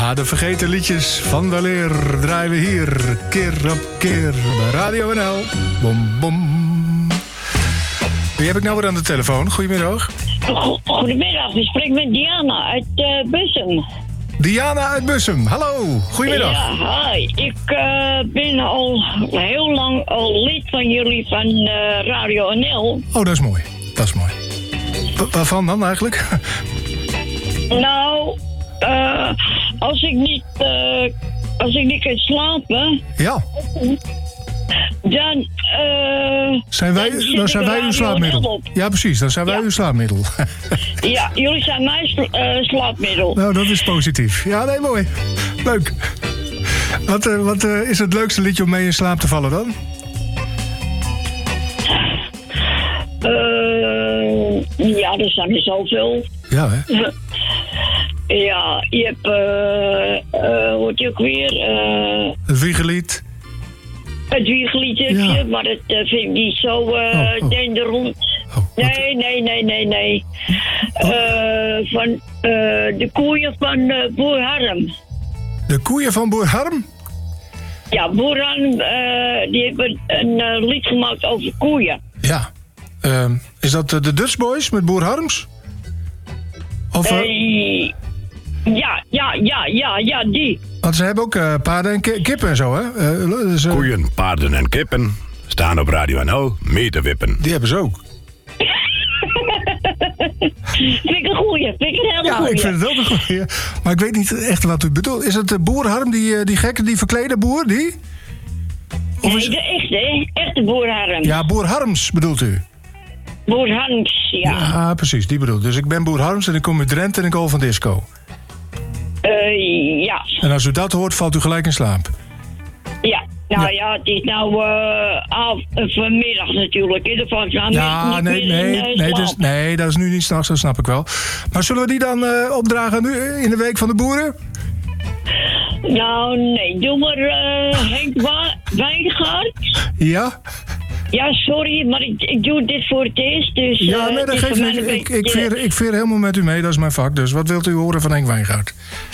Ja, de vergeten liedjes van de leer draaien we hier keer op keer bij Radio NL. Bom, bom. Wie heb ik nou weer aan de telefoon? Goedemiddag. Goedemiddag, ik spreek met Diana uit Bussum. Diana uit Bussum, hallo. Goedemiddag. Ja, hi. Ik ben al heel lang lid van jullie van Radio NL. Oh, dat is mooi. Dat is mooi. Waarvan dan eigenlijk? Nou, als ik niet kan slapen... Ja. Dan zijn wij uw slaapmiddel. Ja, precies. Dan zijn wij uw slaapmiddel. Ja, jullie zijn mijn slaapmiddel. Nou, dat is positief. Ja, nee, mooi. Leuk. Wat is het leukste liedje om mee in slaap te vallen dan? Ja, er zijn er zoveel. Ja, hè? Ja, je hebt... hoort je ook weer... Het Wiegelied. Het Wiegelied heb je, maar dat vind ik niet zo denderend. Nee. Van de koeien van Boer Harm. De koeien van Boer Harm? Ja, Boer Harm, die hebben een lied gemaakt over koeien. Ja. Is dat de Dutch Boys met Boer Harms? Of, ja, die. Want ze hebben ook paarden en kippen en zo, hè? Koeien, paarden en kippen staan op Radio NL mee te wippen. Die hebben ze ook. Vind ik een goeie, vind ik een hele goeie. Ja, ik vind het ook een goeie. Maar ik weet niet echt wat u bedoelt. Is het Boer Harm, die gekke, die verklede boer, die? Of nee, de echte Boer Harm. Ja, Boer Harms bedoelt u? Boer Harms, ja. Ja, precies, die bedoelt. Dus ik ben Boer Harms en ik kom uit Drenthe en ik hou van disco. Ja. En als u dat hoort, valt u gelijk in slaap. Ja, nou ja, het is nou vanmiddag natuurlijk. In de nee, dat is nu niet s'nachts, dat snap ik wel. Maar zullen we die dan opdragen nu in de Week van de Boeren? Nou, nee, doe maar Henk Wijngaard. Ja? Ja, sorry, maar ik doe dit voor het eerst. Dus, ja, nee, dat geeft niet. Ik veer helemaal met u mee, dat is mijn vak. Dus wat wilt u horen van Henk Wijngaard?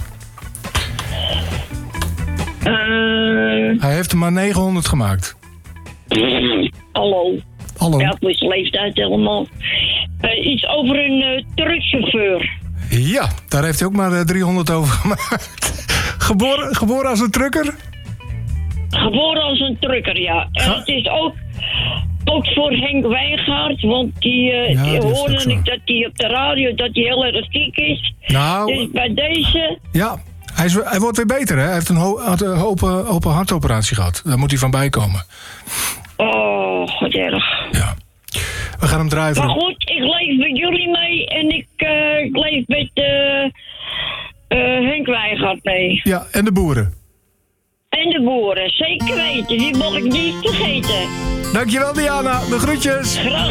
Hij heeft er maar 900 gemaakt. Hallo. Hallo. Ja, voor zijn leeftijd helemaal. Iets over een truckchauffeur. Ja, daar heeft hij ook maar 300 over gemaakt. Geboren als een trucker? Geboren als een trucker, ja. En het is ook voor Henk Wijngaard, want die hoorde ik dat hij op de radio dat hij heel erg ziek is. Nou, dus bij deze... Ja, hij wordt weer beter, hè? Hij heeft een open hartoperatie gehad. Daar moet hij van bijkomen. Oh, wat erg. Ja. We gaan hem draaien. Maar goed, ik leef met jullie mee en ik leef met Henk Wijngaard mee. Ja, en de boeren. En de boeren, zeker weten. Die mag ik niet vergeten. Dankjewel, Diana. De groetjes. Graag